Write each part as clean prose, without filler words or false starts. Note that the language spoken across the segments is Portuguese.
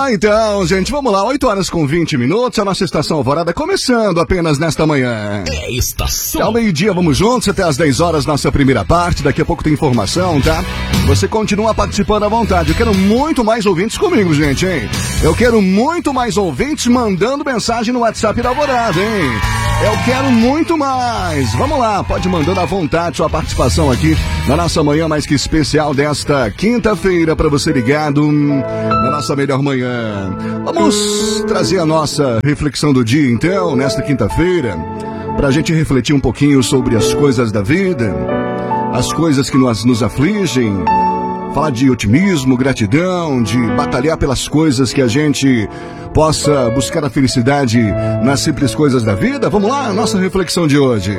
lá então, gente, vamos lá, 8h20, a nossa Estação Alvorada começando apenas nesta manhã. É Estação. Ao meio-dia, vamos juntos até às 10 horas, nossa primeira parte, daqui a pouco tem informação, tá? Você continua participando à vontade, eu quero muito mais ouvintes comigo, gente, hein? Eu quero muito mais ouvintes mandando mensagem no WhatsApp da Alvorada, hein? Eu quero muito mais. Vamos lá, pode mandando à vontade sua participação aqui na nossa manhã mais que especial desta quinta-feira para você ligado na nossa melhor manhã. Vamos trazer a nossa reflexão do dia então, nesta quinta-feira, para a gente refletir um pouquinho sobre as coisas da vida, as coisas que nos afligem, falar de otimismo, gratidão, de batalhar pelas coisas que a gente possa buscar a felicidade nas simples coisas da vida. Vamos lá, nossa reflexão de hoje.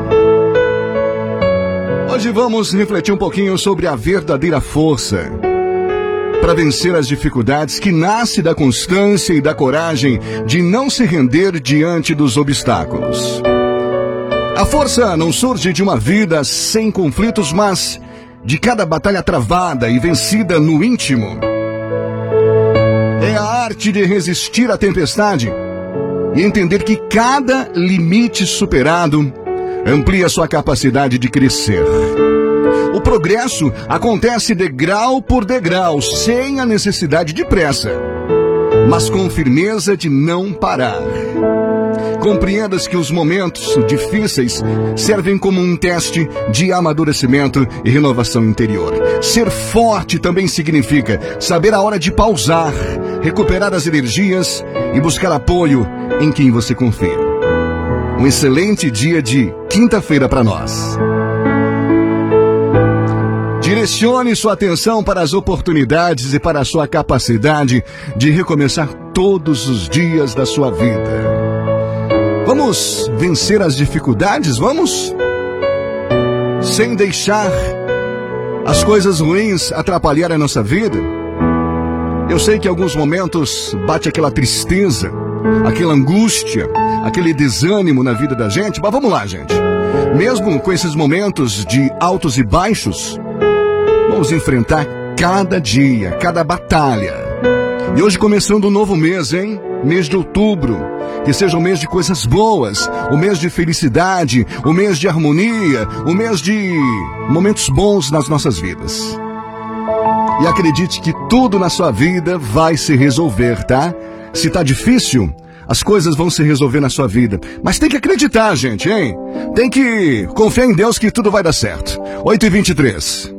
Hoje vamos refletir um pouquinho sobre a verdadeira força para vencer as dificuldades que nasce da constância e da coragem de não se render diante dos obstáculos. A força não surge de uma vida sem conflitos, mas de cada batalha travada e vencida no íntimo. É a arte de resistir à tempestade e entender que cada limite superado amplia sua capacidade de crescer. O progresso acontece degrau por degrau, sem a necessidade de pressa, mas com firmeza de não parar. Compreendas que os momentos difíceis servem como um teste de amadurecimento e renovação interior. Ser forte também significa saber a hora de pausar, recuperar as energias e buscar apoio em quem você confia. Um excelente dia de quinta-feira para nós. Direcione sua atenção para as oportunidades e para a sua capacidade de recomeçar todos os dias da sua vida. Vamos vencer as dificuldades? Vamos? Sem deixar as coisas ruins atrapalharem a nossa vida? Eu sei que em alguns momentos bate aquela tristeza, aquela angústia, aquele desânimo na vida da gente, mas vamos lá, gente. Mesmo com esses momentos de altos e baixos, vamos enfrentar cada dia, cada batalha. E hoje começando um novo mês, hein? Mês de outubro. Que seja um mês de coisas boas, o mês de felicidade, o mês de harmonia, o mês de momentos bons nas nossas vidas. E acredite que tudo na sua vida vai se resolver, tá? Se tá difícil, as coisas vão se resolver na sua vida. Mas tem que acreditar, gente, hein? Tem que confiar em Deus que tudo vai dar certo. 8h23.